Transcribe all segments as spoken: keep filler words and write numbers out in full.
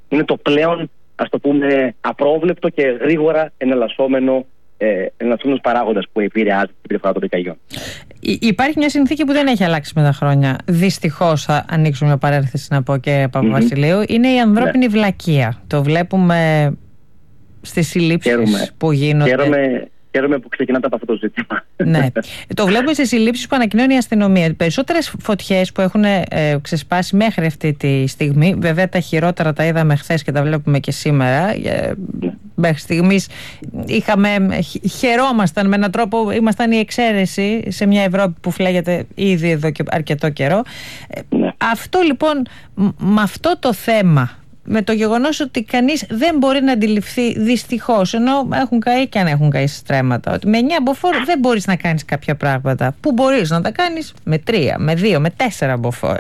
είναι το πλέον, ας το πούμε, απρόβλεπτο και γρήγορα εναλλασσόμενο ε, εναλλασσόμενος παράγοντας που επηρεάζει την περιφορά των πυρκαγιών. Υπάρχει μια συνθήκη που δεν έχει αλλάξει με τα χρόνια. Δυστυχώς, θα ανοίξω μια παρένθεση να πω, και Παπαβασιλείου, mm-hmm. είναι η ανθρώπινη ναι. βλακεία. Το βλέπουμε στις συλλήψεις που γίνονται. Χαίρομαι, χαίρομαι που ξεκινάτε από αυτό το ζήτημα. Ναι. Το βλέπουμε στις συλλήψεις που ανακοινώνει η αστυνομία. Οι περισσότερες φωτιές που έχουν ε, ξεσπάσει μέχρι αυτή τη στιγμή, βέβαια τα χειρότερα τα είδαμε χθες και τα βλέπουμε και σήμερα. Ε, μέχρι στιγμής είχαμε, χαιρόμασταν με έναν τρόπο, ήμασταν η εξαίρεση σε μια Ευρώπη που φλέγεται ήδη εδώ και αρκετό καιρό. Ναι. Αυτό λοιπόν, με αυτό το θέμα, με το γεγονός ότι κανείς δεν μπορεί να αντιληφθεί, δυστυχώς, ενώ έχουν καεί και αν έχουν καεί στρέμματα, ότι με εννιά μποφόρ δεν μπορείς να κάνεις κάποια πράγματα που μπορείς να τα κάνεις με τρία, με δύο, με τέσσερα μποφόρ.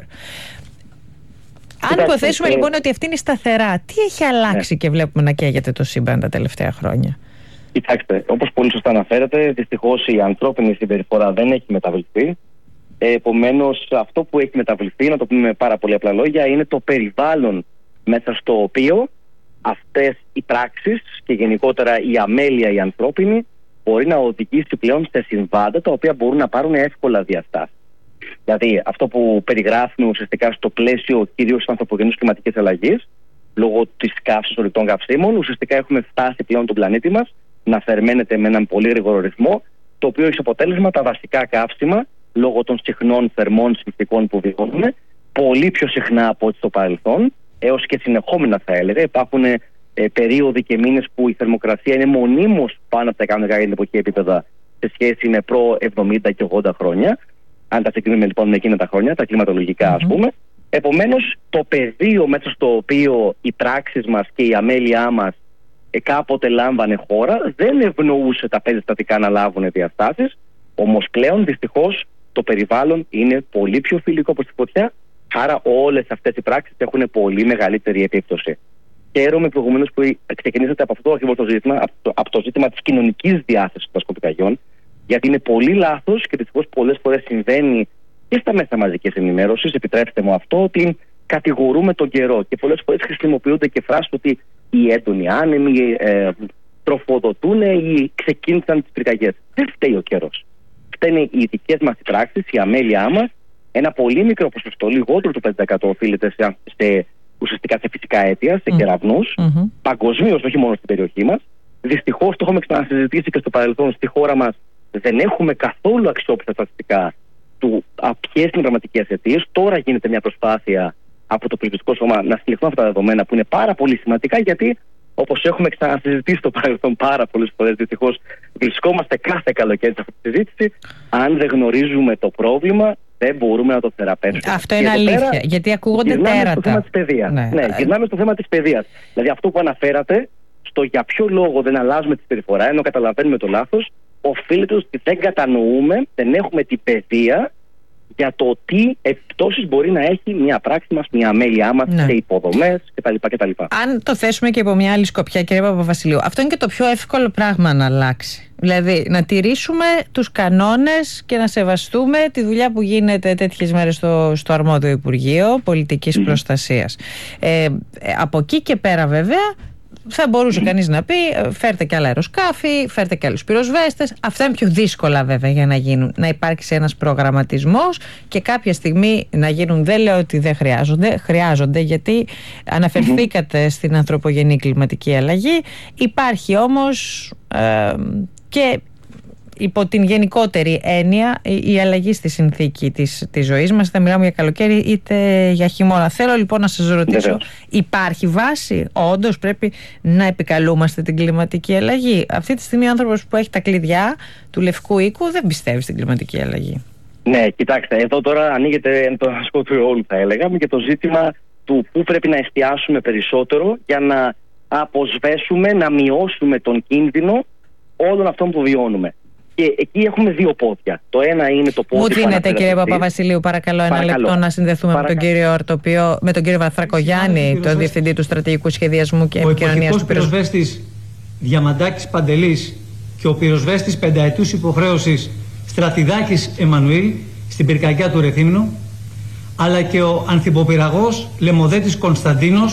Αν υποθέσουμε ε... λοιπόν ότι αυτή είναι σταθερά, τι έχει αλλάξει ναι. και βλέπουμε να καίγεται το σύμπαν τα τελευταία χρόνια? Κοιτάξτε, όπως πολύ σωστά αναφέρατε, δυστυχώς η ανθρώπινη συμπεριφορά δεν έχει μεταβληθεί. Επομένως, αυτό που έχει μεταβληθεί, να το πούμε με πάρα πολύ απλά λόγια, είναι το περιβάλλον μέσα στο οποίο αυτές οι πράξεις και γενικότερα η αμέλεια η ανθρώπινη μπορεί να οδηγήσει πλέον σε συμβάντα τα οποία μπορούν να πάρουν εύκολα διαστάσεις. Δηλαδή, αυτό που περιγράφουμε ουσιαστικά στο πλαίσιο κυρίως ανθρωπογενούς κλιματικής αλλαγής, λόγω της καύσης ορυκτών καυσίμων, ουσιαστικά έχουμε φτάσει πλέον τον πλανήτη μας να θερμαίνεται με έναν πολύ γρήγορο ρυθμό, το οποίο έχει αποτέλεσμα τα βασικά καύσιμα, λόγω των συχνών θερμών συνθηκών που βιώνουμε, πολύ πιο συχνά από ό,τι στο παρελθόν, έως και συνεχόμενα θα έλεγα. Υπάρχουν ε, περίοδοι και μήνες που η θερμοκρασία είναι μονίμως πάνω από τα εκατό για την εποχή επίπεδα σε σχέση με προ εβδομήντα και ογδόντα χρόνια. Αν τα συγκρίνουμε λοιπόν με εκείνα τα χρόνια, τα κλιματολογικά mm-hmm. ας πούμε. Επομένως, το πεδίο μέσα στο οποίο οι πράξεις μας και η αμέλειά μας ε, κάποτε λάμβανε χώρα δεν ευνοούσε τα περιστατικά να λάβουν διαστάσεις. Όμως πλέον δυστυχώς το περιβάλλον είναι πολύ πιο φιλικό προς τη φωτιά. Άρα όλες αυτές οι πράξεις έχουν πολύ μεγαλύτερη επίπτωση. Χαίρομαι προηγουμένως που ξεκινήσατε από αυτό ακριβώς το ζήτημα, από το, από το ζήτημα της κοινωνικής διάθεσης των ασκοπικαγιών, γιατί είναι πολύ λάθος και δυστυχώς πολλές φορές συμβαίνει και στα μέσα μαζικής ενημέρωσης, επιτρέψτε μου αυτό, ότι κατηγορούμε τον καιρό και πολλές φορές χρησιμοποιούνται και φράσεις ότι οι έντονοι άνεμοι ε, τροφοδοτούν ή ξεκίνησαν τις πυρκαγιές. Δεν φταίει ο καιρός. Φταίνε οι δικές μας πράξεις, η αμέλειά μας. Ένα πολύ μικρό ποσοστό, λιγότερο του πέντε τοις εκατό, οφείλεται σε, σε, ουσιαστικά σε φυσικά αίτια, σε mm. κεραυνούς, mm-hmm. παγκοσμίως, όχι μόνο στην περιοχή μας. Δυστυχώς, το έχουμε ξανασυζητήσει και στο παρελθόν, στη χώρα μας δεν έχουμε καθόλου αξιόπιστα στατιστικά του ποιες είναι οι πραγματικές αιτίες. Τώρα γίνεται μια προσπάθεια από το Πολιτιστικό Σώμα να συλληφθούν αυτά τα δεδομένα που είναι πάρα πολύ σημαντικά, γιατί όπως έχουμε ξανασυζητήσει στο παρελθόν πάρα πολλές φορές, δυστυχώς βρισκόμαστε κάθε καλοκαίρι σε αυτή τη συζήτηση. Αν δεν γνωρίζουμε το πρόβλημα, δεν μπορούμε να το θεραπεύσουμε. Αυτό είναι αλήθεια, πέρα, γιατί ακούγονται τέρατα. Στο θέμα της παιδείας. Ναι. ναι, γυρνάμε στο θέμα της παιδείας. Δηλαδή αυτό που αναφέρατε, στο για ποιο λόγο δεν αλλάζουμε τη συμπεριφορά, ενώ καταλαβαίνουμε το λάθος, οφείλεται ότι δεν κατανοούμε, δεν έχουμε την παιδεία για το τι επιπτώσεις μπορεί να έχει μια πράξη μας, μια αμέλειά μας, ναι. σε υποδομές κτλ, κτλ. Αν το θέσουμε και από μια άλλη σκοπιά, κύριε Παπαβασιλείου, αυτό είναι και το πιο εύκολο πράγμα να αλλάξει. Δηλαδή να τηρήσουμε τους κανόνες και να σεβαστούμε τη δουλειά που γίνεται τέτοιες μέρες στο, στο αρμόδιο Υπουργείο Πολιτικής mm. Προστασίας. Ε, από εκεί και πέρα βέβαια θα μπορούσε mm. κανείς να πει φέρτε και άλλα αεροσκάφη, φέρτε και άλλους πυροσβέστες. Αυτά είναι πιο δύσκολα βέβαια για να γίνουν. Να υπάρξει ένας προγραμματισμός και κάποια στιγμή να γίνουν. Δεν λέω ότι δεν χρειάζονται, χρειάζονται γιατί αναφερθήκατε mm-hmm. στην ανθρωπογενή κλιματική αλλαγή. Υπάρχει όμως ε, και υπό την γενικότερη έννοια η αλλαγή στη συνθήκη της, της ζωής μας, είτε μιλάμε για καλοκαίρι είτε για χειμώνα. Θέλω λοιπόν να σας ρωτήσω, Βεβαίως. Υπάρχει βάση, όντως πρέπει να επικαλούμαστε την κλιματική αλλαγή? Αυτή τη στιγμή ο άνθρωπος που έχει τα κλειδιά του Λευκού Οίκου δεν πιστεύει στην κλιματική αλλαγή. Ναι, κοιτάξτε, εδώ τώρα ανοίγεται το σκότειο όλου θα έλεγα και το ζήτημα του πού πρέπει να εστιάσουμε περισσότερο για να αποσβέσουμε, να μειώσουμε τον κίνδυνο όλων αυτών που βιώνουμε. Και εκεί έχουμε δύο πόδια. Το ένα είναι το πόδι. Μου δίνετε, κύριε Παπαβασιλείου, παρακαλώ, ένα παρακαλώ. λεπτό να συνδεθούμε παρακαλώ. με τον κύριο Ορτοπιό, με τον κύριο Βαθρακογιάννη, τον Διευθυντή του Στρατηγικού Σχεδιασμού και Επικοινωνίας του Πυροσβέστη. Ο πυροσβέστης Διαμαντάκης Παντελής και ο πυροσβέστης πενταετούς υποχρέωσης Στρατιδάκης Εμμανουήλ στην πυρκαγιά του Ρεθύμνου, αλλά και ο ανθυποπυραγός Λεμοδέτης Κωνσταντίνος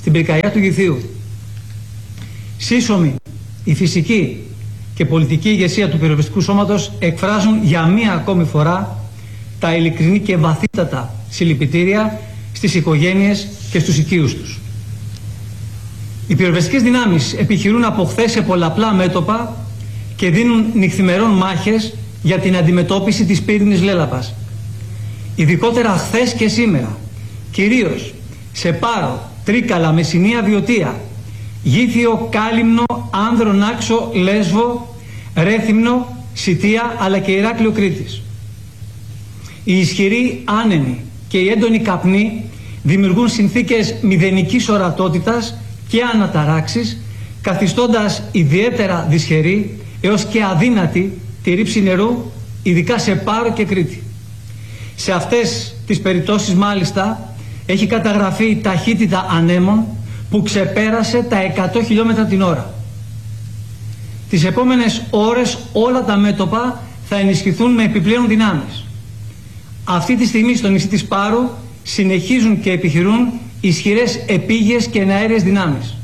στην πυρκαγιά του Γηθίου. Σύσσωμη η φυσική και πολιτική ηγεσία του πυροσβεστικού σώματος εκφράζουν για μία ακόμη φορά τα ειλικρινή και βαθύτατα συλληπιτήρια στις οικογένειες και στους οικείους τους. Οι πυροσβεστικές δυνάμεις επιχειρούν από χθες σε πολλαπλά μέτωπα και δίνουν νυχθημερών μάχες για την αντιμετώπιση της πύρινης λέλαπας. Ειδικότερα χθες και σήμερα, κυρίως σε Πάρο, Τρίκαλα, Μεσσηνία, Βιωτία, Γήθιο, Κάλυμνο, Άνδρο, Νάξο, Λέσβο, Ρέθυμνο, Σιτία αλλά και Ηράκλειο Κρήτης. Οι ισχυροί άνεμοι και οι έντονοι καπνοί δημιουργούν συνθήκες μηδενικής ορατότητας και αναταράξεις, καθιστώντας ιδιαίτερα δυσχερή έως και αδύνατη τη ρήψη νερού, ειδικά σε Πάρο και Κρήτη. Σε αυτές τις περιπτώσεις μάλιστα έχει καταγραφεί ταχύτητα ανέμων που ξεπέρασε τα εκατό χιλιόμετρα την ώρα. Τις επόμενες ώρες όλα τα μέτωπα θα ενισχυθούν με επιπλέον δυνάμεις. Αυτή τη στιγμή στο νησί της Πάρου συνεχίζουν και επιχειρούν ισχυρές επίγειες και εναέριες δυνάμεις.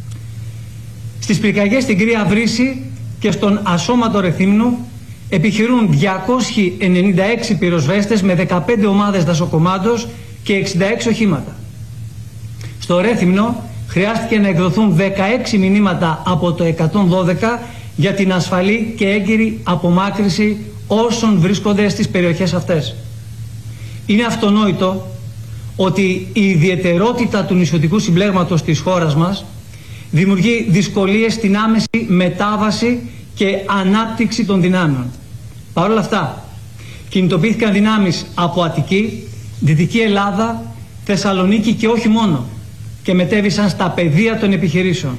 Στις πυρκαγιές στην Κρύα Βρύση και στον ασώματο Ρεθύμνου επιχειρούν διακόσιοι ενενήντα έξι πυροσβέστες με δεκαπέντε ομάδες δασοκομάντος και εξήντα έξι οχήματα. Στο Ρέθυμνο χρειάστηκε να εκδοθούν δεκαέξι μηνύματα από το εκατόν δώδεκα για την ασφαλή και έγκυρη απομάκρυση όσων βρίσκονται στις περιοχές αυτές. Είναι αυτονόητο ότι η ιδιαιτερότητα του νησιωτικού συμπλέγματος της χώρας μας δημιουργεί δυσκολίες στην άμεση μετάβαση και ανάπτυξη των δυνάμεων. Παρ' όλα αυτά, κινητοποιήθηκαν δυνάμεις από Αττική, Δυτική Ελλάδα, Θεσσαλονίκη και όχι μόνο, και μετέβησαν στα πεδία των επιχειρήσεων.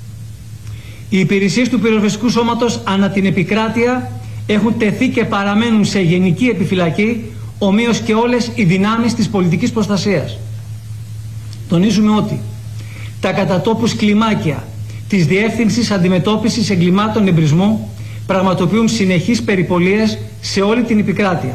Οι υπηρεσίες του πυροσβεστικού σώματος ανά την επικράτεια έχουν τεθεί και παραμένουν σε γενική επιφυλακή, ομοίως και όλες οι δυνάμεις της πολιτικής προστασίας. Τονίζουμε ότι τα κατατόπους κλιμάκια της Διεύθυνσης Αντιμετώπισης Εγκλημάτων Εμπρισμού πραγματοποιούν συνεχείς περιπολίες σε όλη την επικράτεια.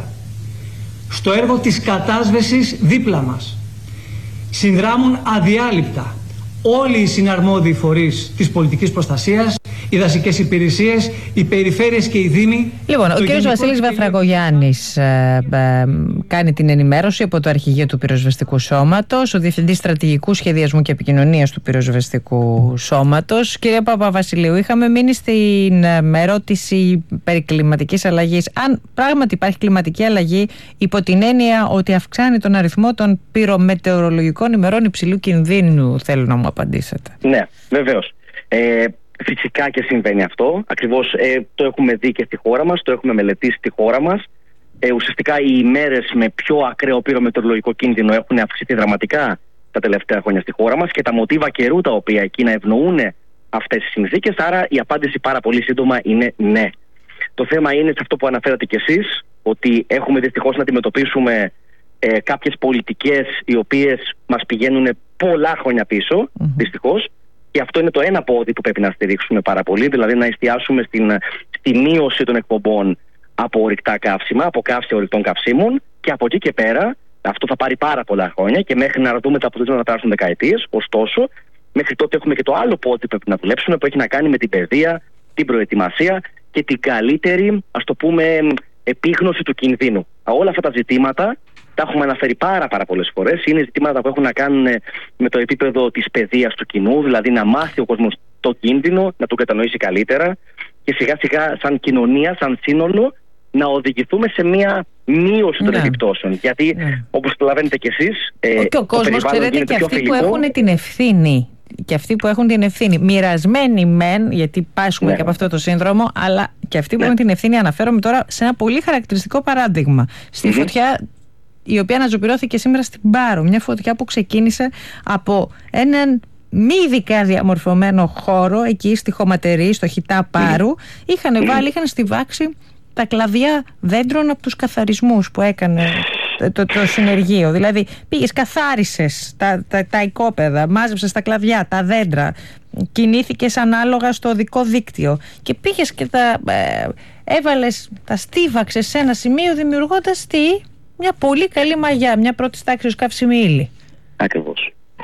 Στο έργο της κατάσβεσης δίπλα μας συνδράμουν αδιάλειπτα όλοι οι συναρμόδιοι φορείς της πολιτικής προστασίας, οι δασικές υπηρεσίες, οι περιφέρειες και οι δήμοι. Λοιπόν, ο κ. Βασίλης Βαφραγωγιάννης ε, ε, κάνει την ενημέρωση από το Αρχηγείο του Πυροσβεστικού Σώματος, ο Διευθυντής Στρατηγικού Σχεδιασμού και Επικοινωνίας του Πυροσβεστικού Σώματος. Κύριε Παπαβασιλείου, είχαμε μείνει στην ερώτηση περί κλιματικής αλλαγής. Αν πράγματι υπάρχει κλιματική αλλαγή υπό την έννοια ότι αυξάνει τον αριθμό των πυρομετεωρολογικών ημερών υψηλού κινδύνου, θέλω να μου απαντήσετε. Ναι, βεβαίως. Ε, Φυσικά και συμβαίνει αυτό. Ακριβώς ε, το έχουμε δει και στη χώρα μας, το έχουμε μελετήσει στη χώρα μας. Ε, ουσιαστικά οι ημέρες με πιο ακραίο πυρομετεωρολογικό κίνδυνο έχουν αυξηθεί δραματικά τα τελευταία χρόνια στη χώρα μας και τα μοτίβα καιρού τα οποία εκείνα ευνοούν αυτές τις συνθήκες. Άρα η απάντηση πάρα πολύ σύντομα είναι ναι. Το θέμα είναι σε αυτό που αναφέρατε κι εσείς, ότι έχουμε δυστυχώς να αντιμετωπίσουμε ε, κάποιες πολιτικές οι οποίες μας πηγαίνουν πολλά χρόνια πίσω, mm-hmm. δυστυχώς. Και αυτό είναι το ένα πόδι που πρέπει να στηρίξουμε πάρα πολύ, δηλαδή να εστιάσουμε στην, στη μείωση των εκπομπών από ορυκτά καύσιμα, από καύση ορυκτών καυσίμων, και από εκεί και πέρα αυτό θα πάρει πάρα πολλά χρόνια και μέχρι να δούμε τα αποτελέσματα να περάσουν δεκαετίες. Ωστόσο, μέχρι τότε έχουμε και το άλλο πόδι που πρέπει να δουλέψουμε, που έχει να κάνει με την παιδεία, την προετοιμασία και την καλύτερη, ας το πούμε, επίγνωση του κινδύνου. Όλα αυτά τα ζητήματα τα έχουμε αναφέρει πάρα, πάρα πολλές φορές. Είναι ζητήματα που έχουν να κάνουν με το επίπεδο της παιδείας του κοινού, δηλαδή να μάθει ο κόσμος το κίνδυνο, να τον κατανοήσει καλύτερα και σιγά σιγά, σαν κοινωνία, σαν σύνολο, να οδηγηθούμε σε μια μείωση των ναι. επιπτώσεων. Γιατί, ναι. όπως καταλαβαίνετε κι εσείς, ε, και ο κόσμος, ξέρετε, και αυτοί που έχουν την ευθύνη. Και αυτοί που έχουν την ευθύνη, μοιρασμένοι μεν, γιατί πάσχουμε ναι. και από αυτό το σύνδρομο, αλλά και αυτοί που ναι. έχουν την ευθύνη, αναφέρομαι τώρα σε ένα πολύ χαρακτηριστικό παράδειγμα. Στη mm-hmm. φωτιά, η οποία αναζωπυρώθηκε σήμερα στην Πάρο. Μια φωτιά που ξεκίνησε από έναν μη ειδικά διαμορφωμένο χώρο, εκεί στη Χωματερή, στο Χιτά Πάρου. Είχαν βάλει, είχαν στιβάξει τα κλαδιά δέντρων από τους καθαρισμούς που έκανε το, το, το συνεργείο. Δηλαδή πήγες, καθάρισες τα, τα, τα οικόπεδα, μάζεψες τα κλαδιά, τα δέντρα, κινήθηκες ανάλογα στο οδικό δίκτυο και πήγες και τα ε, έβαλες, τα στίβαξες σε ένα σημείο, δημιουργώντας τι? Μια πολύ καλή μαγιά, μια πρώτη τάξη ως καύσιμη ύλη. Ακριβώς.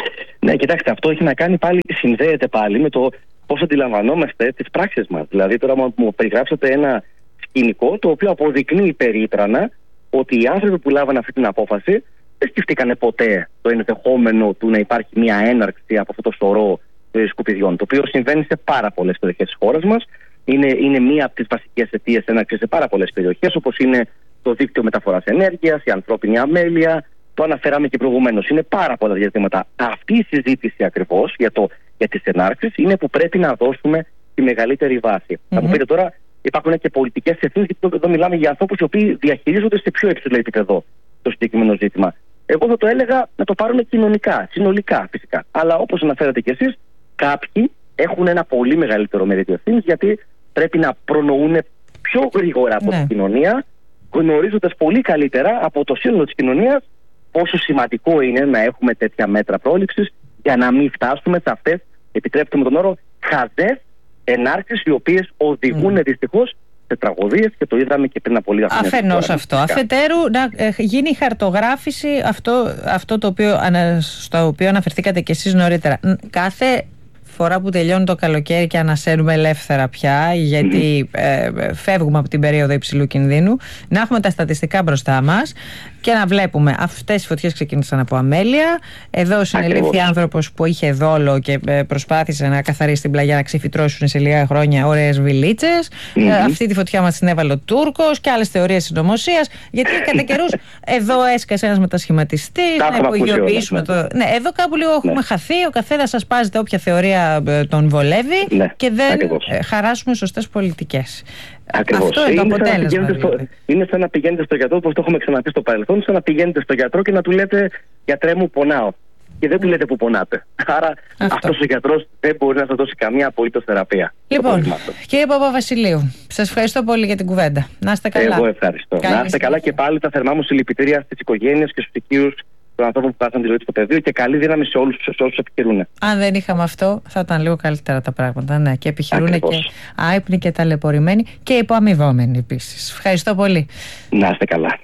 Ναι, κοιτάξτε, αυτό έχει να κάνει πάλι, συνδέεται πάλι με το πώς αντιλαμβανόμαστε τις πράξεις μας. Δηλαδή, τώρα μου περιγράψατε ένα σκηνικό το οποίο αποδεικνύει περίπρανα ότι οι άνθρωποι που λάβανε αυτή την απόφαση δεν σκεφτήκανε ποτέ το ενδεχόμενο του να υπάρχει μια έναρξη από αυτό το σωρό σκουπιδιών, το οποίο συμβαίνει σε πάρα πολλές περιοχές της χώρας μας. Είναι, είναι μία από τις βασικές αιτίες έναρξης σε πάρα πολλές περιοχές, όπως είναι το δίκτυο μεταφοράς ενέργειας, η ανθρώπινη αμέλεια. Το αναφέραμε και προηγουμένως. Είναι πάρα πολλά διαστήματα. Αυτή η συζήτηση ακριβώς για, το, για τις ενάρξεις είναι που πρέπει να δώσουμε τη μεγαλύτερη βάση. Mm-hmm. Θα μου πείτε τώρα, υπάρχουν και πολιτικές ευθύνες, γιατί εδώ μιλάμε για ανθρώπους οι οποίοι διαχειρίζονται σε πιο υψηλό επίπεδο το συγκεκριμένο ζήτημα. Εγώ θα το έλεγα να το πάρουμε κοινωνικά, συνολικά φυσικά. Αλλά όπως αναφέρατε κι εσείς, κάποιοι έχουν ένα πολύ μεγαλύτερο μερίδιο ευθύνης, γιατί πρέπει να προνοούν πιο γρήγορα από ναι. την κοινωνία, γνωρίζοντας πολύ καλύτερα από το σύνολο της κοινωνίας πόσο σημαντικό είναι να έχουμε τέτοια μέτρα πρόληψης για να μην φτάσουμε σε αυτές, επιτρέπετε με τον όρο, χαζές ενάρξεις οι οποίες οδηγούν mm. δυστυχώς σε τραγωδίες, και το είδαμε και πριν από λίγα χρόνια. Αφενός αυτό. Αφετέρου, να γίνει η χαρτογράφηση, αυτό, αυτό το οποίο, στο οποίο αναφερθήκατε κι εσείς νωρίτερα. Κάθε φορά που τελειώνει το καλοκαίρι και ανασέρουμε ελεύθερα πια, γιατί mm. ε, φεύγουμε από την περίοδο υψηλού κινδύνου, να έχουμε τα στατιστικά μπροστά μας και να βλέπουμε αυτές οι φωτιές ξεκίνησαν από αμέλεια. Εδώ συνελήφθη άνθρωπος που είχε δόλο και ε, προσπάθησε να καθαρίσει την πλαγιά, να ξεφυτρώσουν σε λίγα χρόνια ωραίες βιλίτσες. Mm-hmm. Ε, αυτή τη φωτιά μας την έβαλε ο Τούρκος και άλλες θεωρίες συνωμοσίας. Γιατί κατά καιρούς εδώ έσκασε ένας μετασχηματιστής, να υπογειοποιήσουμε το. Ναι, εδώ κάπου λίγο έχουμε ναι. χαθεί. Ο καθένας ασπάζεται όποια θεωρία τον βολεύει ναι, και δεν ακριβώς. χαράσουμε σωστές πολιτικές. Ακριβώς. Αυτό είναι το αποτέλεσμα. Στο, είναι σαν να πηγαίνετε στο γιατρό, όπως το έχουμε ξαναπεί στο παρελθόν, σαν να πηγαίνετε στο γιατρό και να του λέτε γιατρέ μου πονάω. Και δεν του λέτε που πονάτε. Άρα αυτό. αυτός ο γιατρός δεν μπορεί να σας δώσει καμία απολύτως θεραπεία. Λοιπόν, κύριε Παπαβασιλείου, σας ευχαριστώ πολύ για την κουβέντα. Να είστε καλά. Εγώ ευχαριστώ. Καλή να είστε καλά και πάλι τα θερμά μου συλληπιτήρια στις οικογένειες και στους οικείους των ανθρώπων που χάσαν τη ζωή του στο πεδίο, και καλή δύναμη σε όλους όσους επιχειρούν. Αν δεν είχαμε αυτό, θα ήταν λίγο καλύτερα τα πράγματα. Ναι, και επιχειρούν και άϊπνοι και ταλαιπωρημένοι και υποαμοιβόμενοι επίσης. Ευχαριστώ πολύ. Να είστε καλά.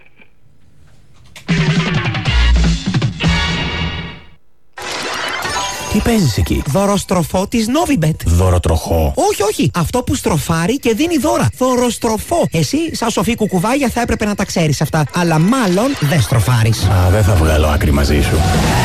Τι παίζεις εκεί? Δωροστροφό της Novibet. Δωροτροχό? Όχι, όχι. Αυτό που στροφάρει και δίνει δώρα. Δωροστροφό. Εσύ, σαν σοφή κουκουβάγια, θα έπρεπε να τα ξέρεις αυτά. Αλλά μάλλον δεν στροφάρεις. Α, δεν θα βγάλω άκρη μαζί σου.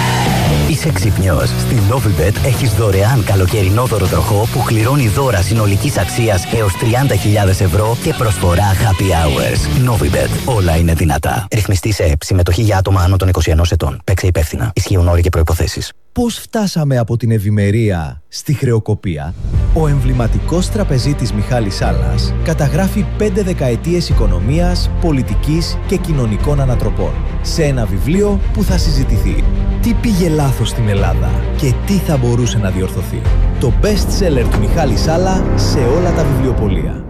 Είσαι ξυπνιός. Στην Novibet έχεις δωρεάν καλοκαιρινό δωροτροχό που κληρώνει δώρα συνολικής αξίας έως τριάντα χιλιάδες ευρώ και προσφορά happy hours. Novibet. Όλα είναι δυνατά. Ρυθμιστή σε ΕΠ. Συμμετοχή για άτομα άνω των είκοσι ενός ετών. Παίξε υπεύθυνα. Ισχύουν όροι και προϋποθέσεις. Πώς φτάσαμε από την ευημερία στη χρεοκοπία? Ο εμβληματικός τραπεζίτης Μιχάλης Σάλλας καταγράφει πέντε δεκαετίες οικονομίας, πολιτικής και κοινωνικών ανατροπών σε ένα βιβλίο που θα συζητηθεί. Τι πήγε λάθος στην Ελλάδα και τι θα μπορούσε να διορθωθεί? Το best seller του Μιχάλη Σάλλα σε όλα τα βιβλιοπωλεία.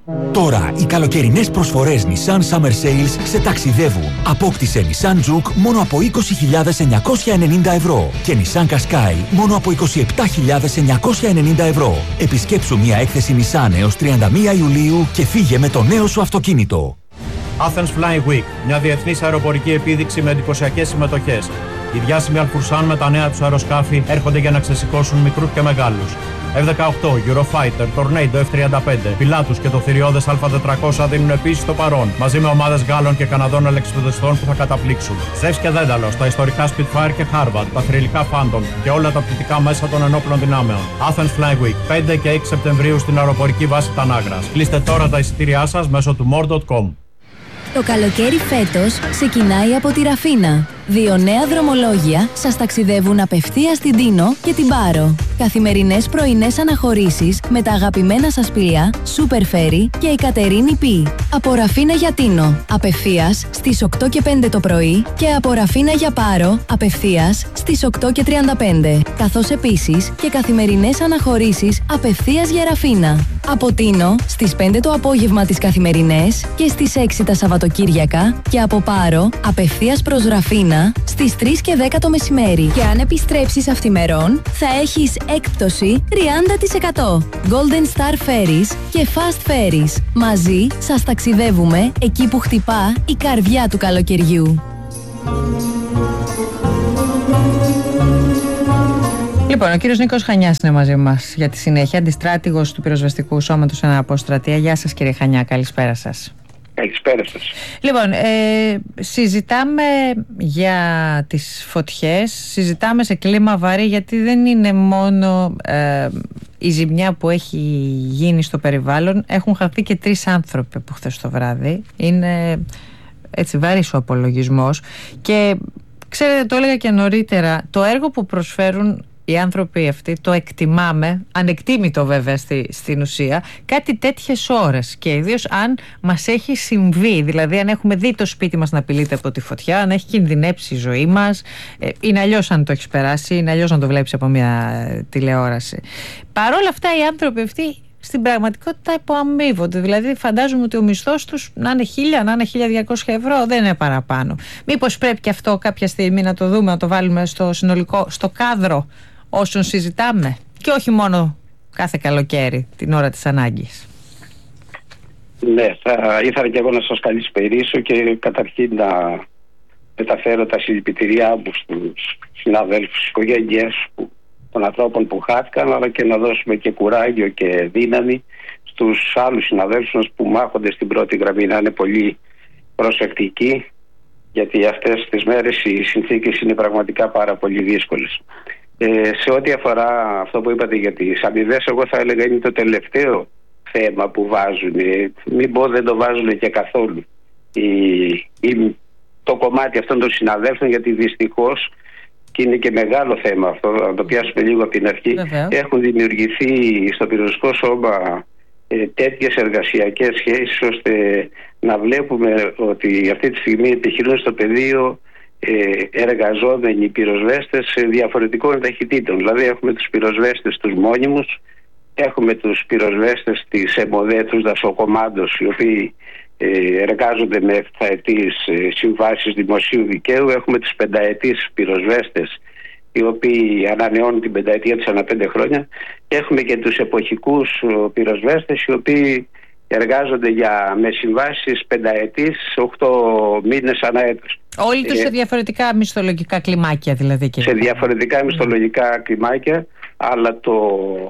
Τώρα οι καλοκαιρινές προσφορές Nissan Summer Sales σε ταξιδεύουν. Απόκτησε Nissan Juke μόνο από είκοσι χιλιάδες εννιακόσια ενενήντα ευρώ και Nissan Qashqai μόνο από είκοσι επτά χιλιάδες εννιακόσια ενενήντα ευρώ. Επισκέψου μια έκθεση Nissan έως τριάντα μία Ιουλίου και φύγε με το νέο σου αυτοκίνητο. Athens Flying Week, μια διεθνής αεροπορική επίδειξη με εντυπωσιακές συμμετοχές. Οι διάσημοι Αλφουρσάν με τα νέα τους αεροσκάφη έρχονται για να ξεσηκώσουν μικρούς και μεγάλους. εφ δεκαοκτώ, Eurofighter, Tornado εφ τριάντα πέντε, Pilatus και το θηριώδες Α τετρακόσια δίνουν επίσης το παρόν, μαζί με ομάδες Γάλλων και Καναδών αλεξιπτοδιστών που θα καταπλήξουν. Ζεύς και Δένταλος, τα ιστορικά Spitfire και Harvard, τα θρυλικά Phantom και όλα τα πτυτικά μέσα των ενόπλων δυνάμεων. Athens Flying Week, πέντε και έξι Σεπτεμβρίου στην αεροπορική βάση Τανάγρας. Κλείστε τώρα τα εισιτήριά σας μέσω του more τελεία com. Το καλοκαίρι φέτος ξεκινάει από τη Ραφίνα. Δύο νέα δρομολόγια σας ταξιδεύουν απευθείας στην Τίνο και την Πάρο. Καθημερινές πρωινές αναχωρήσεις με τα αγαπημένα σας πλοία Super Ferry και η Κατερίνη Πι. Από Ραφίνα για Τίνο, απευθείας στις οκτώ και πέντε το πρωί, και από Ραφίνα για Πάρο, απευθείας στις οκτώ και τριάντα πέντε. Καθώς επίσης και καθημερινές αναχωρήσεις απευθείας για Ραφίνα. Από Τίνο στις πέντε το απόγευμα τις καθημερινές και στις έξι τα Σαββατοκύριακα, και από Πάρο απευθείας προς Ραφίνα στις τρεις και δέκα το μεσημέρι. Και αν επιστρέψεις αυθημερών, θα έχεις έκπτωση τριάντα τοις εκατό. Golden Star Ferries και Fast Ferries. Μαζί σας ταξιδεύουμε εκεί που χτυπά η καρδιά του καλοκαιριού. Λοιπόν, ο κύριος Νίκος Χανιάς είναι μαζί μας για τη συνέχεια, αντιστράτηγος του πυροσβεστικού σώματος Αναποστρατεία. Γεια σας κύριε Χανιά, καλησπέρα σας. Καλησπέρα σας. Λοιπόν, ε, συζητάμε για τις φωτιές, συζητάμε σε κλίμα βαρύ, γιατί δεν είναι μόνο ε, η ζημιά που έχει γίνει στο περιβάλλον. Έχουν χαθεί και τρεις άνθρωποι από χθες το βράδυ. Είναι έτσι βαρύς ο απολογισμός. Και ξέρετε, το έλεγα και νωρίτερα, το έργο που προσφέρουν οι άνθρωποι αυτοί το εκτιμάμε, ανεκτήμητο βέβαια στη, στην ουσία, κάτι τέτοιες ώρες, και ιδίως αν μας έχει συμβεί, δηλαδή αν έχουμε δει το σπίτι μας να απειλείται από τη φωτιά, αν έχει κινδυνέψει η ζωή μας, ε, είναι αλλιώς αν το έχεις περάσει, είναι αλλιώς αν το βλέπεις από μια τηλεόραση. Παρ' όλα αυτά οι άνθρωποι αυτοί στην πραγματικότητα υποαμείβονται. Δηλαδή φαντάζομαι ότι ο μισθός τους να είναι χίλια, να είναι χίλια διακόσια ευρώ, δεν είναι παραπάνω. Μήπως πρέπει και αυτό κάποια στιγμή να το δούμε, να το βάλουμε στο συνολικό, στο κάδρο όσων συζητάμε, και όχι μόνο κάθε καλοκαίρι την ώρα της ανάγκης. Ναι, θα ήθελα και εγώ να σας καλησπερίσω και καταρχήν να μεταφέρω τα συλληπιτήριά μου στους συναδέλφους της οικογένειας των ανθρώπων που χάθηκαν, αλλά και να δώσουμε και κουράγιο και δύναμη στους άλλους συναδέλφους μας που μάχονται στην πρώτη γραμμή, να είναι πολύ προσεκτικοί, γιατί αυτές τις μέρες οι συνθήκες είναι πραγματικά πάρα πολύ δύσκολες. Ε, σε ό,τι αφορά αυτό που είπατε για τις αμοιβές, εγώ θα έλεγα είναι το τελευταίο θέμα που βάζουν. Ε, μην πω δεν το βάζουν και καθόλου. Η, η, το κομμάτι αυτών των συναδέλφων, γιατί δυστυχώς, και είναι και μεγάλο θέμα αυτό, να το πιάσουμε λίγο από την αρχή, Βεβαίως. Έχουν δημιουργηθεί στο πυροσβεστικό σώμα ε, τέτοιες εργασιακές σχέσεις, ώστε να βλέπουμε ότι αυτή τη στιγμή επιχειρούν στο πεδίο Ε, εργαζόμενοι πυροσβέστες διαφορετικών ταχυτήτων. Δηλαδή έχουμε τους πυροσβέστες τους μόνιμους, έχουμε τους πυροσβέστες της ΕΜΟΔΕ, τους δασοκομάντος, οι οποίοι ε, εργάζονται με επταετής ε, συμβάσεις δημοσίου δικαίου, έχουμε τους πενταετής πυροσβέστες, οι οποίοι ανανεώνουν την πενταετία τους ανά πέντε χρόνια, και έχουμε και τους εποχικούς πυροσβέστες, οι οποίοι εργάζονται για, με συμβάσεις πενταετής, οκτώ μήνες ανά έτος. Όλοι τους ε, σε διαφορετικά μισθολογικά κλιμάκια δηλαδή. Και σε διαφορετικά μισθολογικά κλιμάκια, αλλά το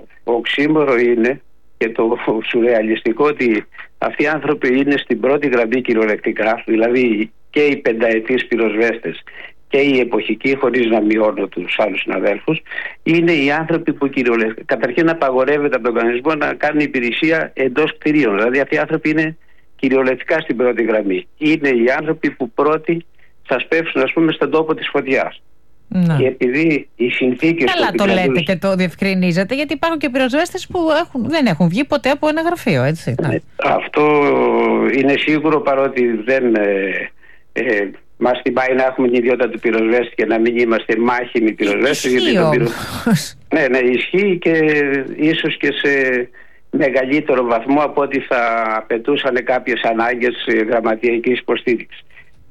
οξύμορο είναι και το σουρεαλιστικό ότι αυτοί οι άνθρωποι είναι στην πρώτη γραμμή κυριολεκτικά, δηλαδή και οι πενταετής πυροσβέστες και οι εποχικοί, χωρίς να μειώνω τους άλλους συναδέλφους, είναι οι άνθρωποι που κυριολεκτικά, καταρχήν απαγορεύεται από τον κανονισμό να κάνουν υπηρεσία εντός κτηρίων. Δηλαδή αυτοί οι άνθρωποι είναι κυριολεκτικά στην πρώτη γραμμή. Είναι οι άνθρωποι που πρώτοι θα σπεύσουν, ας πούμε, στον τόπο της φωτιάς. Να. Και επειδή οι συνθήκες... Καλά το λέτε και το διευκρινίζετε, γιατί υπάρχουν και πυροσβέστες που έχουν, δεν έχουν βγει ποτέ από ένα γραφείο, έτσι. Ε, αυτό είναι σίγουρο, παρότι δεν... Ε, ε, μας τιμάει να έχουμε την ιδιότητα του πυροσβέστη και να μην είμαστε μάχημοι πυροσβέστες. Ισχύει όμως. Πυρο... ναι, ναι, ισχύει, και ίσως και σε μεγαλύτερο βαθμό από ό,τι θα απαιτούσαν κάποιες ανάγκες γραμματιακής υποστήριξης.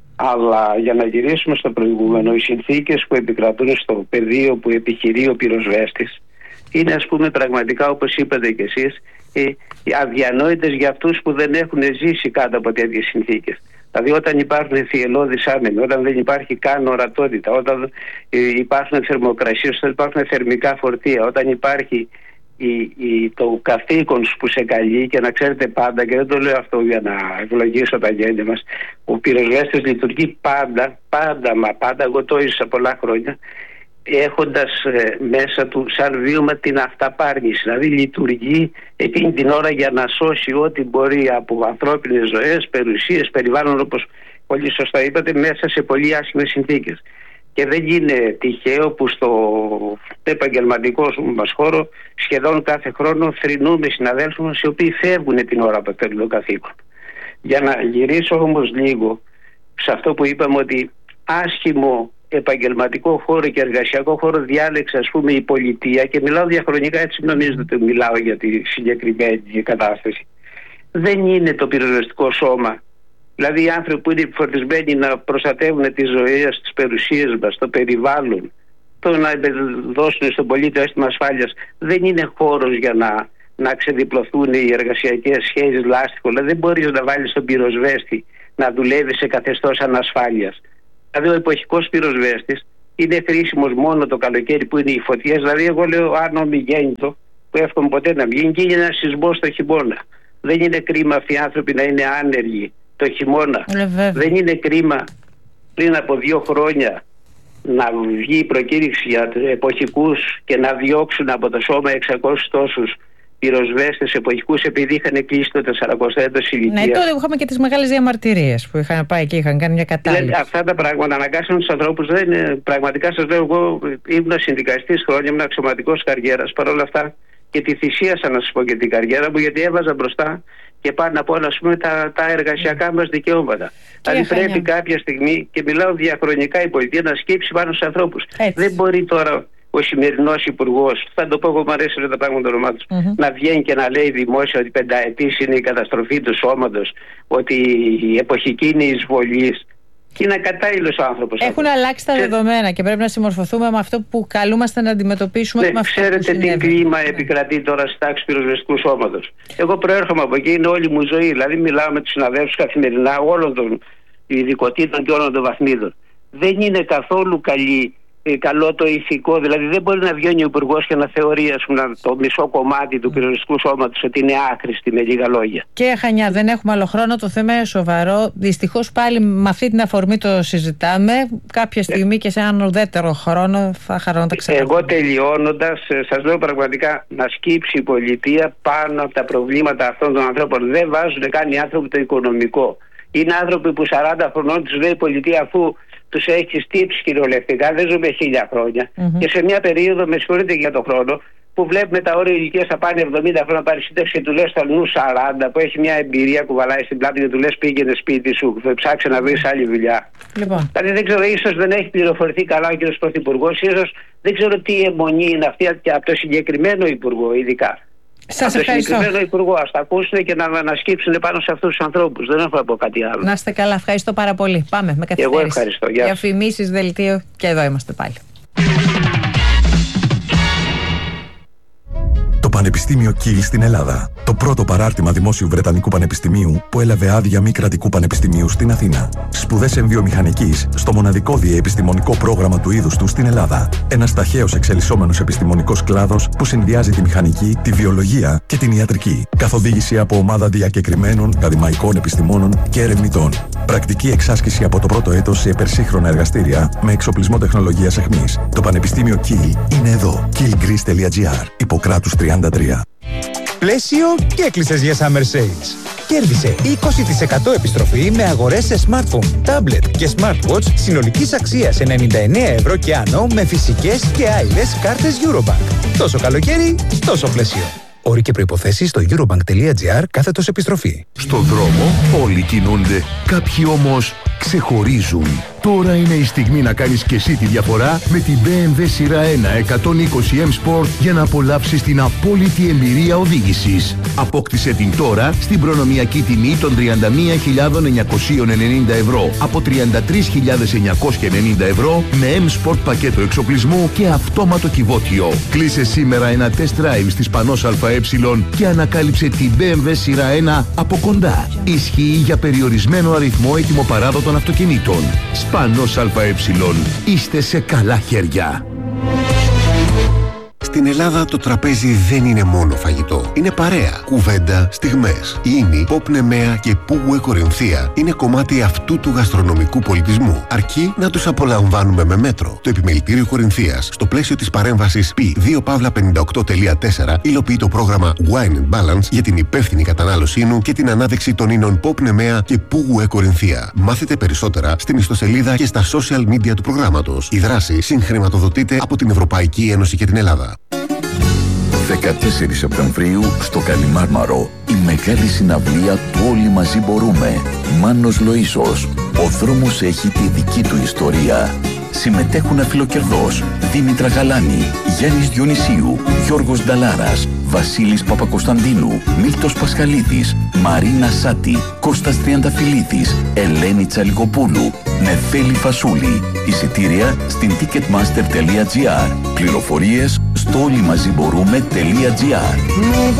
Αλλά για να γυρίσουμε στο προηγούμενο, οι συνθήκες που επικρατούν στο πεδίο που επιχειρεί ο πυροσβέστης είναι, ας πούμε, πραγματικά, όπως είπατε κι εσείς, αδιανόητες για αυτούς που δεν έχουν ζήσει κάτω από τέτοιες συνθήκες. Δηλαδή όταν υπάρχουν θυελλώδεις άνεμοι, όταν δεν υπάρχει καν ορατότητα, όταν υπάρχουν θερμοκρασίες, όταν υπάρχουν θερμικά φορτία, όταν υπάρχει η, η, το καθήκον που σε καλεί, και να ξέρετε πάντα, και δεν το λέω αυτό για να ευλογήσω τα γένια μας, ο πυροσβέστης λειτουργεί πάντα, πάντα, μα πάντα, εγώ το έζησα πολλά χρόνια, έχοντας ε, μέσα του σαν βίωμα την αυταπάρνηση. Δηλαδή λειτουργεί εκείνη την ώρα για να σώσει ό,τι μπορεί από ανθρώπινες ζωές, περιουσίες, περιβάλλον, όπως πολύ σωστά είπατε, μέσα σε πολύ άσχημες συνθήκες. Και δεν είναι τυχαίο που στο επαγγελματικό μας χώρο σχεδόν κάθε χρόνο θρηνούμε συναδέλφους μας, οι οποίοι φεύγουν την ώρα που παίρνουν το καθήκον. Για να γυρίσω όμως λίγο σε αυτό που είπαμε, ότι άσχημο επαγγελματικό χώρο και εργασιακό χώρο διάλεξε, ας πούμε, η πολιτεία, και μιλάω διαχρονικά, έτσι νομίζετε ότι μιλάω για τη συγκεκριμένη κατάσταση. Δεν είναι το πυροσβεστικό σώμα, δηλαδή οι άνθρωποι που είναι φορτισμένοι να προστατεύουν τις ζωές, τις περιουσίες μας, το περιβάλλον, το να δώσουν στον πολίτη αίσθημα ασφάλειας, δεν είναι χώρος για να, να ξεδιπλωθούν οι εργασιακές σχέσεις λάστιχο. Δηλαδή δεν μπορείς να βάλεις τον πυροσβέστη να δουλεύει σε καθεστώς ανασφάλειας. Δηλαδή ο εποχικός πυροσβέστης είναι χρήσιμος μόνο το καλοκαίρι που είναι οι φωτιές. Δηλαδή, εγώ λέω, αν ομιγέννητο, που εύχομαι ποτέ να βγει, και είναι ένα σεισμό στο χειμώνα. Δεν είναι κρίμα αυτοί οι άνθρωποι να είναι άνεργοι το χειμώνα. Ε, Δεν είναι κρίμα πριν από δύο χρόνια να βγει η προκήρυξη για εποχικούς και να διώξουν από το σώμα εξακόσιους τόσους πυροσβέστες εποχικούς επειδή είχαν κλείσει το τεσσαρακοστό έτος ηλικία. Ναι, τότε είχαμε και τις μεγάλες διαμαρτυρίες που είχαν πάει και είχαν κάνει μια κατάληψη. Δηλαδή, αυτά τα πράγματα αναγκάσαν τους ανθρώπους. Δεν είναι, πραγματικά σας λέω, εγώ ήμουν συνδικαστής χρόνια, ήμουν αξιωματικός καριέρας. Παρ' όλα αυτά και τη θυσίασα, να σας πω, και την καριέρα μου, γιατί έβαζα μπροστά και πάνω από όλα, ας πούμε, τα, τα εργασιακά μας δικαιώματα. Δηλαδή πρέπει κάποια στιγμή, και μιλάω διαχρονικά, η πολιτεία να σκύψει πάνω στους ανθρώπους. Δεν μπορεί τώρα ο σημερινός υπουργός, θα το πω εγώ, μου αρέσει τα πράγματα το όνομά του, mm-hmm. να βγαίνει και να λέει δημόσια ότι πενταετής είναι η καταστροφή του σώματος, ότι η εποχική είναι η εισβολής. Είναι κατάλληλος ο άνθρωπος. Έχουν αυτός. αλλάξει τα Ξέ... δεδομένα και πρέπει να συμμορφωθούμε με αυτό που καλούμαστε να αντιμετωπίσουμε. Ναι, με αυτό ξέρετε που τι κλίμα επικρατεί τώρα στη τάξη πυροσβεστικού σώματος. Εγώ προέρχομαι από εκεί, είναι όλη μου ζωή. Δηλαδή, μιλάω με τους συναδέλφους καθημερινά όλων των ειδικοτήτων και όλων των βαθμίδων. Δεν είναι καθόλου καλή. Καλό το ηθικό, δηλαδή δεν μπορεί να βγαίνει ο υπουργός και να θεωρεί, ας πούμε, το μισό κομμάτι του πυροσβεστικού σώματος ότι είναι άχρηστη, με λίγα λόγια. Κύριε Χανιά, δεν έχουμε άλλο χρόνο, το θέμα είναι σοβαρό. Δυστυχώς πάλι με αυτή την αφορμή το συζητάμε. Κάποια στιγμή ε. και σε έναν ουδέτερο χρόνο θα χαρώ να τα ξαναπούμε. Εγώ τελειώνοντας, σας λέω πραγματικά να σκύψει η πολιτεία πάνω από τα προβλήματα αυτών των ανθρώπων. Δεν βάζουν καν οι άνθρωποι το οικονομικό. Είναι άνθρωποι που σαράντα χρονών τους λέει η πολιτεία, αφού τους έχει στύψει κυριολεκτικά, δεν ζούμε χίλια χρόνια. Mm-hmm. Και σε μια περίοδο, με συγχωρείτε για τον χρόνο, που βλέπουμε τα όρια ηλικίας θα πάνε εβδομήντα χρόνια, πάρει σύνταξη και του λες στο νου σαράντα, που έχει μια εμπειρία, κουβαλάει στην πλάτη και του λες πήγαινε σπίτι σου, θα ψάξει να βρεις άλλη δουλειά. Λοιπόν. Δηλαδή δεν ξέρω, ίσως δεν έχει πληροφορηθεί καλά ο κ. Πρωθυπουργός, ίσως δεν ξέρω τι αιμονή είναι αυτή από το συγκεκριμένο υπουργό, ειδικά. Σας από ευχαριστώ. Το συγκεκριμένο υπουργό, ας τα ακούσουν και να, να σκύψουν πάνω σε αυτούς τους ανθρώπους. Δεν έχω να πω κάτι άλλο. Να είστε καλά, ευχαριστώ πάρα πολύ. Πάμε με καθυστέρηση. Εγώ ευχαριστώ. Γεια. Διαφημίσεις, δελτίο και εδώ είμαστε πάλι. Το Πανεπιστήμιο Κιλ στην Ελλάδα. Το πρώτο παράρτημα δημόσιου Βρετανικού Πανεπιστημίου που έλαβε άδεια μη κρατικού πανεπιστημίου στην Αθήνα. Σπουδές εμβιομηχανικής στο μοναδικό διεπιστημονικό πρόγραμμα του είδους του στην Ελλάδα. Ένας ταχαίως εξελισσόμενος επιστημονικός κλάδος που συνδυάζει τη μηχανική, τη βιολογία και την ιατρική. Καθοδήγηση από ομάδα διακεκριμένων ακαδημαϊκών επιστημόνων και ερευνητών. Πρακτική εξάσκηση από το πρώτο έτος σε υπερσύγχρονα εργαστήρια με εξοπλισμό τεχνολογίας αιχμής. Το Πανεπιστήμιο Κιλ είναι εδώ. κιλ γκρις τελεία τζι άρ. Ιπποκράτους τριάντα τρία. Πλαίσιο και έκλεισες για Summer Sales. Κέρδισε είκοσι τοις εκατό επιστροφή με αγορές σε smartphone, tablet και smartwatch συνολικής αξίας ενενήντα εννέα ευρώ και άνω με φυσικές και άειλες κάρτες Eurobank. Τόσο καλοκαίρι, τόσο πλαίσιο. Όροι και προϋποθέσεις στο eurobank τελεία τζι άρ κάθετος επιστροφή. Στον δρόμο όλοι κινούνται, κάποιοι όμως ξεχωρίζουν. Τώρα είναι η στιγμή να κάνεις και εσύ τη διαφορά με την μπι εμ ντάμπλιου σειρά ένα εκατόν είκοσι εμ Sport για να απολαύσεις την απόλυτη εμπειρία οδήγησης. Απόκτησε την τώρα στην προνομιακή τιμή των τριάντα μία χιλιάδες εννιακόσια ενενήντα ευρώ από τριάντα τρεις χιλιάδες εννιακόσια ενενήντα ευρώ με M Sport πακέτο εξοπλισμού και αυτόματο κυβότιο. Κλείσε σήμερα ένα test drive στις Πανός ΑΕ και ανακάλυψε την μπι εμ ντάμπλιου σειρά ένα από κοντά. Ισχύει για περιορισμένο αριθμό ετοιμοπαράδοτων αυτοκινήτων. Σπανός ΑΕ. Είστε σε καλά χέρια. Στην Ελλάδα το τραπέζι δεν είναι μόνο φαγητό. Είναι παρέα, κουβέντα, στιγμές. Η Ίνη, Pop Nemea και Πουγουε Κορινθία είναι κομμάτι αυτού του γαστρονομικού πολιτισμού. Αρκεί να τους απολαμβάνουμε με μέτρο. Το Επιμελητήριο Κορινθίας, στο πλαίσιο της παρέμβασης πι δύο πενήντα οκτώ τελεία τέσσερα, υλοποιεί το πρόγραμμα Wine and Balance για την υπεύθυνη κατανάλωσή ίνου και την ανάδειξη των ίνων Pop Nemea και Πουγουε Κορινθία. Μάθετε περισσότερα στην ιστοσελίδα και στα social media του προγράμματος. Η δράση συγχρηματοδοτείται από την Ευρωπαϊκή Ένωση και την Ελλάδα. δεκατέσσερις Σεπτεμβρίου στο Καλιμάρμαρο η μεγάλη συναυλία του Όλοι Μαζί Μπορούμε. Μάνος Λοΐσος. Ο δρόμος έχει τη δική του ιστορία. Συμμετέχουν Αφιλοκερδός, Δήμητρα Γαλάνη, Γιάννης Διονυσίου, Γιώργος Νταλάρας, Βασίλης Παπακοσταντίνου, Μίλτος Πασχαλίδης, Μαρίνα Σάτη, Κώστας Τριανταφυλλίδης, Ελένη Τσαλιγοπούλου, Νεφέλη Φασούλη. Εισιτήρια στην ticketmaster τελεία τζι άρ. Πληροφορίες στο όλιμαζιμπορούμε τελεία τζι άρ.